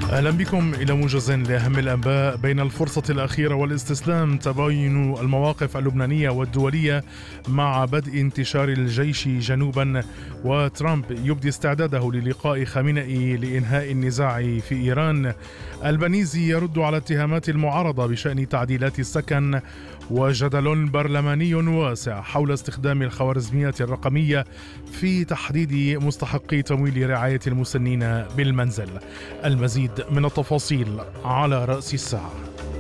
أهلا بكم إلى موجز لأهم الأنباء. بين الفرصة الأخيرة والاستسلام تباين المواقف اللبنانية والدولية مع بدء انتشار الجيش جنوبا، وترامب يبدي استعداده للقاء خامنئي لإنهاء النزاع في إيران. البنيزي يرد على اتهامات المعارضة بشأن تعديلات السكن، وجدل برلماني واسع حول استخدام الخوارزميات الرقمية في تحديد مستحقي تمويل رعاية المسنين بالمنزل. المزيد من التفاصيل على رأس الساعة.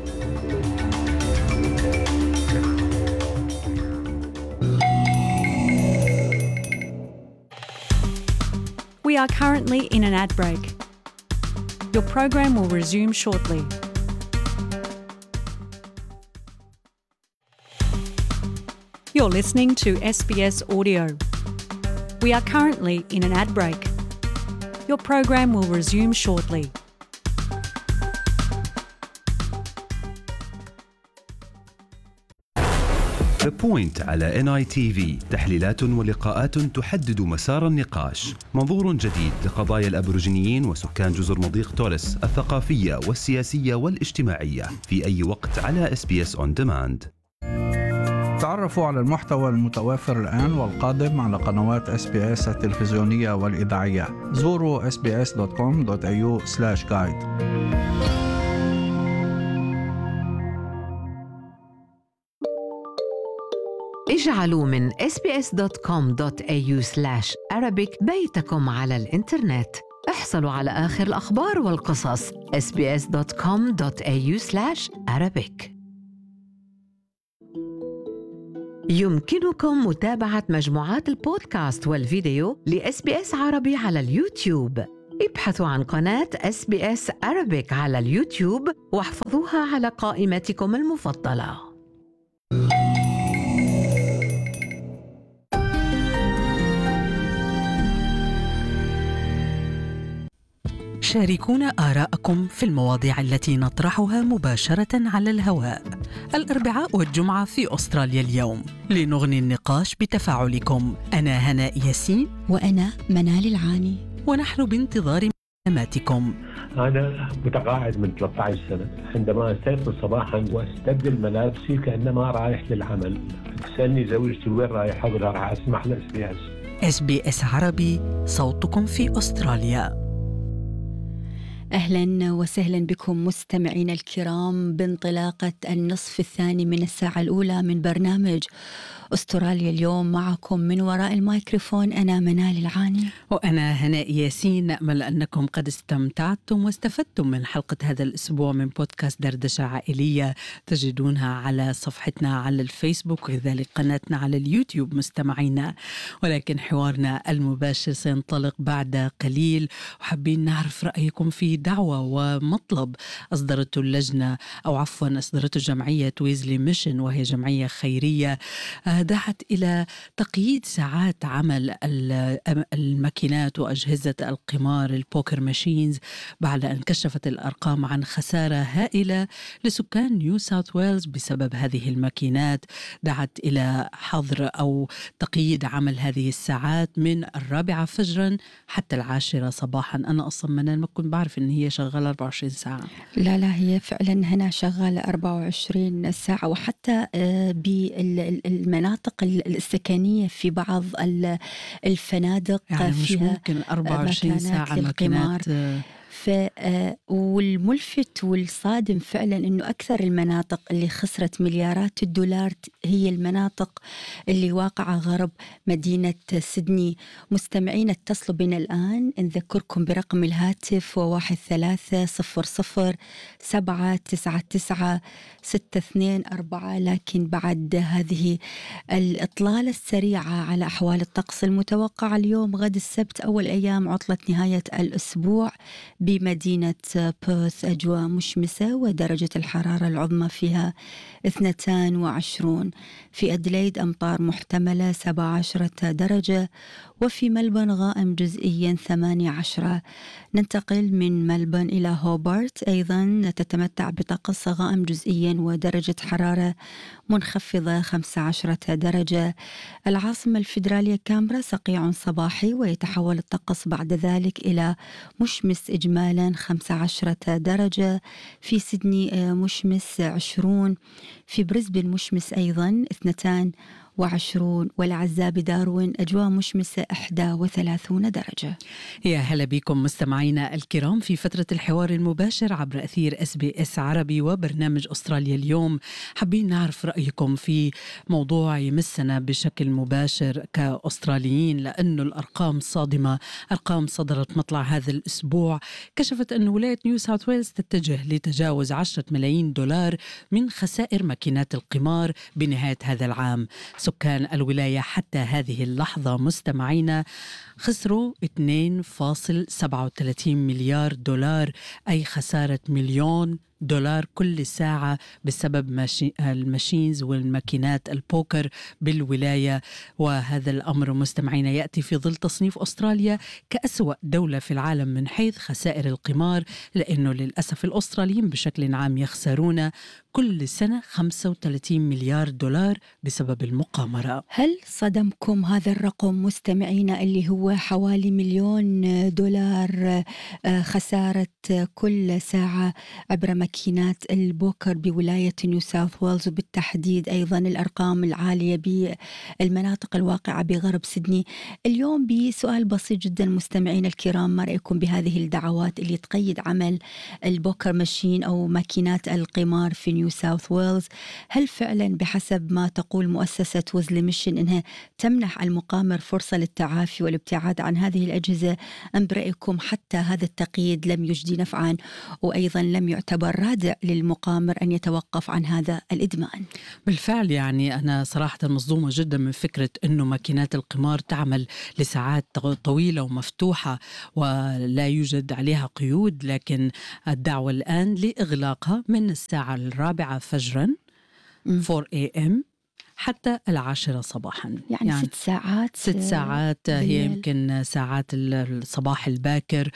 We are currently in an ad break. Your program will resume shortly. You're listening to SBS Audio. We are currently in an ad break. Your program will resume shortly. The Point على NITV، تحليلات ولقاءات تحدد مسار النقاش، منظور جديد لقضايا الأبوريجينيين وسكان جزر مضيق توريس الثقافية والسياسية والاجتماعية في أي وقت على SBS On Demand. تعرفوا على المحتوى المتوافر الآن والقادم على قنوات SBS التلفزيونية والإذاعية. زوروا sbs.com.au/guide. اجعلوا من sbs.com.au/arabic بيتكم على الإنترنت. احصلوا على آخر الأخبار والقصص. sbs.com.au/arabic. يمكنكم متابعة مجموعات البودكاست والفيديو لSBS عربي على اليوتيوب. ابحثوا عن قناة SBS Arabic على اليوتيوب واحفظوها على قائمتكم المفضلة. شاركونا آراءكم في المواضيع التي نطرحها مباشرة على الهواء الأربعاء والجمعة في أستراليا اليوم، لنغني النقاش بتفاعلكم. أنا هناء ياسين وأنا منال العاني، ونحن بانتظار مكالماتكم. أنا متقاعد من 13 سنة، عندما أستيقظ صباحا وأستبدل ملابسي كأنما رايح للعمل، تسألني زوجتي وين رايح؟ أقول لها راح أسمع SBS عربي، صوتكم في أستراليا. أهلا وسهلا بكم مستمعين الكرام بانطلاقة النصف الثاني من الساعة الأولى من برنامج أستراليا اليوم. معكم من وراء الميكروفون أنا منال العاني وأنا هناء ياسين. نأمل أنكم قد استمتعتم واستفدتم من حلقة هذا الأسبوع من بودكاست دردشة عائلية، تجدونها على صفحتنا على الفيسبوك وكذلك قناتنا على اليوتيوب مستمعينا. ولكن حوارنا المباشر سينطلق بعد قليل، وحابين نعرف رأيكم في دعوة ومطلب أصدرته اللجنة أصدرته جمعية ويزلي ميشن، وهي جمعية خيرية دعت إلى تقييد ساعات عمل الماكينات وأجهزة القمار البوكر ماشينز بعد أن كشفت الأرقام عن خسارة هائلة لسكان نيو ساوث ويلز بسبب هذه الماكينات. دعت إلى حظر أو تقييد عمل هذه الساعات من 4 فجرا حتى 10 صباحا. أنا أصلا ما كنت بعرف إن هي شغالة 24 ساعة. لا هي فعلا هنا شغالة 24 ساعة، وحتى بالمناطق السكنية في بعض الفنادق يعني مش فيها ممكن 24 ساعة ماكينات. والملفت والصادم فعلا أنه أكثر المناطق اللي خسرت مليارات الدولار هي المناطق اللي واقعة غرب مدينة سيدني. مستمعين اتصلوا بنا الآن، نذكركم برقم الهاتف 1300-799-624. لكن بعد هذه الإطلالة السريعة على أحوال الطقس المتوقعة اليوم غد السبت أول أيام عطلة نهاية الأسبوع بمدينة بيرث أجواء مشمسة ودرجة الحرارة العظمى فيها 22. في أدليد أمطار محتملة 17 درجة، وفي ملبون غائم جزئيا 18. ننتقل من ملبون إلى هوبارت، أيضا تتمتع بطقس غائم جزئيا ودرجة حرارة منخفضة 15 درجة. العاصمة الفيدرالية كامبرا صقيع صباحي، ويتحول الطقس بعد ذلك إلى مشمس إجمالي إجمالا 15 درجة، في سيدني مشمس 20، في بريسبن مشمس أيضا 22، والعزاب بداروين أجواء مشمسة 31 درجة. يا هلا بكم مستمعينا الكرام في فترة الحوار المباشر عبر أثير SBS عربي وبرنامج أستراليا اليوم. حابين نعرف رأيكم في موضوع يمسنا بشكل مباشر كأستراليين، لأنه الأرقام صادمة. أرقام صدرت مطلع هذا الأسبوع كشفت أن ولاية نيو ساوث ويلز تتجه لتجاوز 10 ملايين دولار من خسائر ماكينات القمار بنهاية هذا العام. سكان الولاية حتى هذه اللحظة مستمعينا خسروا 2.37 مليار دولار، أي خسارة $1,000,000 كل ساعة بسبب الماشينز والماكينات البوكر بالولاية. وهذا الأمر مستمعينا يأتي في ظل تصنيف أستراليا كأسوأ دولة في العالم من حيث خسائر القمار، لأنه للأسف الأستراليين بشكل عام يخسرون كل سنة 35 مليار دولار بسبب المقامرة. هل صدمكم هذا الرقم مستمعينا اللي هو حوالي $1,000,000 خسارة كل ساعة عبر ماكينات البوكر بولاية نيو ساوث ويلز، وبالتحديد أيضا الأرقام العالية بالمناطق الواقعة بغرب سيدني؟ اليوم بسؤال بسيط جدا مستمعينا الكرام، ما رأيكم بهذه الدعوات اللي تقيد عمل البوكر ماشين أو ماكينات القمار في نيو ساوث ويلز؟ هل فعلا بحسب ما تقول مؤسسة ويزلي ميشن إنها تمنح المقامر فرصة للتعافي والابتعاد عن هذه الأجهزة، أم برأيكم حتى هذا التقييد لم يجدي نفعا وأيضا لم يعتبر رادع للمقامر أن يتوقف عن هذا الإدمان؟ بالفعل يعني أنا صراحة مصدومة جدا من فكرة أنه ماكينات القمار تعمل لساعات طويلة ومفتوحة ولا يوجد عليها قيود، لكن الدعوة الآن لإغلاقها من الساعة 4 فجرا 4 AM حتى 10 صباحا، يعني 6 ساعات. 6 ساعات هي يمكن ساعات الصباح الباكر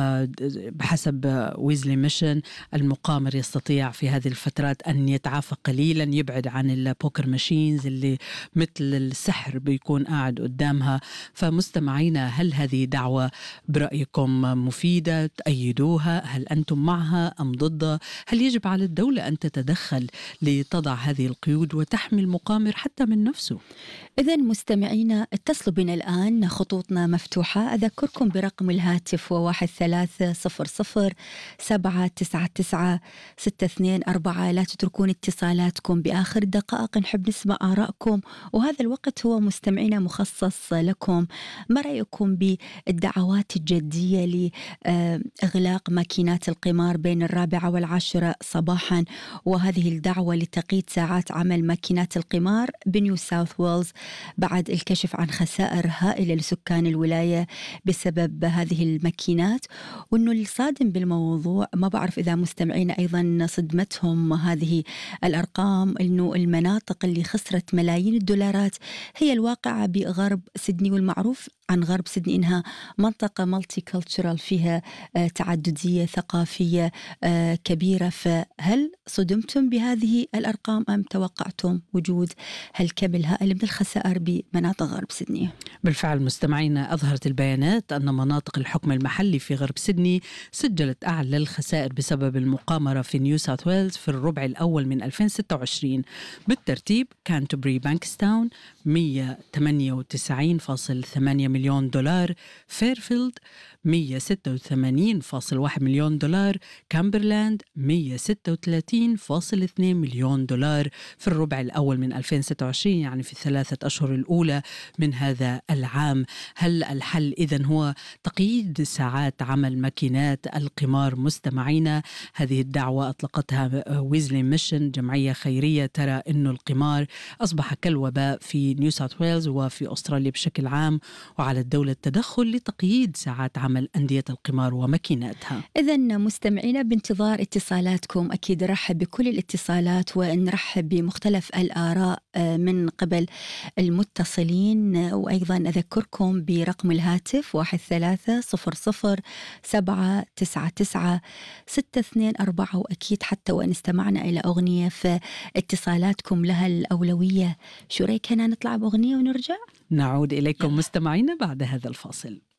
بحسب ويزلي ميشن. المقامر يستطيع في هذه الفترات أن يتعافى قليلا، يبعد عن البوكر ماشينز اللي مثل السحر بيكون قاعد قدامها. فمستمعينا، هل هذه دعوة برأيكم مفيدة؟ تأيدوها؟ هل أنتم معها أم ضدها؟ هل يجب على الدولة أن تتدخل لتضع هذه القيود وتحمي المقامر حتى من نفسه؟ إذن مستمعينا اتصلوا بنا الآن، خطوطنا مفتوحة. أذكركم برقم الهاتف 1300-799-624. لا تتركون اتصالاتكم بآخر الدقائق، نحب نسمع آرائكم، وهذا الوقت هو مستمعينا مخصص لكم. ما رأيكم بالدعوات الجدية لإغلاق ماكينات القمار بين 4 و10 صباحا، وهذه الدعوة لتقييد ساعات عمل ماكينات القمار بنيو ساوث ويلز بعد الكشف عن خسائر هائلة لسكان الولاية بسبب هذه الماكينات؟ وأنه الصادم بالموضوع، ما بعرف إذا مستمعين أيضا صدمتهم هذه الأرقام، أنه المناطق اللي خسرت ملايين الدولارات هي الواقعة بغرب سيدني، والمعروف عن غرب سيدني إنها منطقة مالتي كولتشرال فيها تعددية ثقافية كبيرة. فهل صدمتم بهذه الأرقام أم توقعتم وجود هالكم هائل من الخسائر بمناطق غرب سيدني؟ بالفعل مستمعينا، أظهرت البيانات أن مناطق الحكم المحلي في غرب سيدني سجلت أعلى الخسائر بسبب المقامرة في نيو ساوث ويلز في الربع الأول من 2026. بالترتيب كانتبري بانكستاون 198.8 مليون دولار، فيرفيلد 186.1 مليون دولار، كامبرلاند 136.2 مليون دولار في الربع الأول من 2026، يعني في ال3 أشهر الأولى من هذا العام. هل الحل إذن هو تقييد ساعات عمل ماكينات القمار؟ مستمعينا، هذه الدعوة أطلقتها ويزلي ميشن، جمعية خيرية ترى أنه القمار أصبح كالوباء في نيو ساوث ويلز وفي أستراليا بشكل عام، وعلى الدولة التدخل لتقييد ساعات عمل أندية القمار وماكيناتها. إذن مستمعينا، بانتظار اتصالاتكم، أكيد نرحب بكل الاتصالات ونرحب بمختلف الآراء من قبل المتصلين، وأيضا أذكركم برقم الهاتف 1300-799-624. وأكيد حتى وإن استمعنا إلى أغنية فاتصالاتكم لها الأولوية. شو رأيك هنا نطلع بأغنية ونرجع؟ نعود إليكم مستمعينا بعد هذا الفاصل.